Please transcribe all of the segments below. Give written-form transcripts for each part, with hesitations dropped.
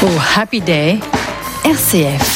Oh Happy Day, RCF.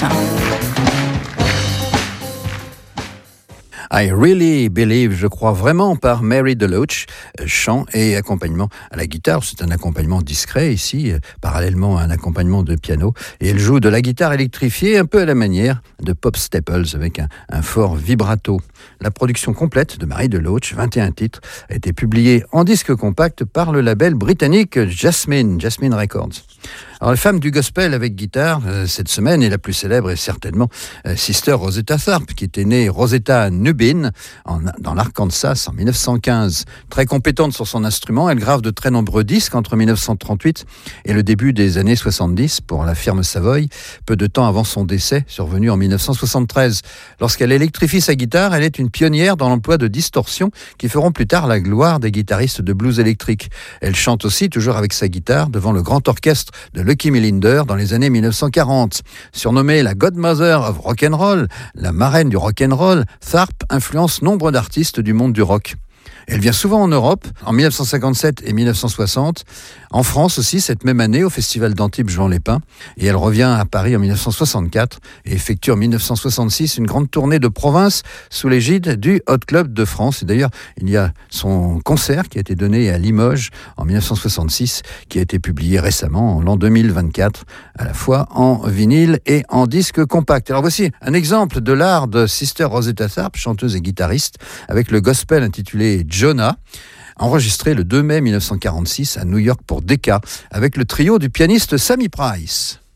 I Really Believe, je crois vraiment, par Mary DeLoach, chant et accompagnement à la guitare. C'est un accompagnement discret ici, parallèlement à un accompagnement de piano. Et elle joue de la guitare électrifiée un peu à la manière de Pop Staples avec un fort vibrato. La production complète de Mary DeLoach, 21 titres, a été publiée en disque compact par le label britannique Jasmine Records. Alors, la femme du gospel avec guitare, cette semaine, et la plus célèbre est certainement Sister Rosetta Tharpe, qui était née Rosetta Nubin, dans l'Arkansas en 1915. Très compétente sur son instrument, elle grave de très nombreux disques entre 1938 et le début des années 70 pour la firme Savoy, peu de temps avant son décès, survenu en 1973. Lorsqu'elle électrifie sa guitare, elle est une pionnière dans l'emploi de distorsions qui feront plus tard la gloire des guitaristes de blues électrique. Elle chante aussi, toujours avec sa guitare, devant le grand orchestre de Lucky Millinder dans les années 1940. Surnommée la Godmother of Rock'n'Roll, la marraine du rock'n'roll, Tharpe influence nombre d'artistes du monde du rock. Elle vient souvent en Europe, en 1957 et 1960, en France aussi cette même année au Festival d'Antibes Jean Lépin, et elle revient à Paris en 1964 et effectue en 1966 une grande tournée de province sous l'égide du Hot Club de France. Et d'ailleurs, il y a son concert qui a été donné à Limoges en 1966, qui a été publié récemment en l'an 2024, à la fois en vinyle et en disque compact. Alors voici un exemple de l'art de Sister Rosetta Tharpe, chanteuse et guitariste, avec le gospel intitulé Jonah, enregistré le 2 mai 1946 à New York pour Decca, avec le trio du pianiste Sammy Price.